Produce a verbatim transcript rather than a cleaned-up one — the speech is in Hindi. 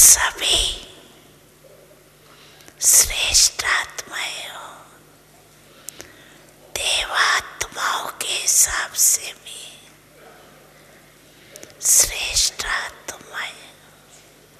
सभी श्रेष्ठ आत्माएं हो, देवात्माओं के हिसाब से भी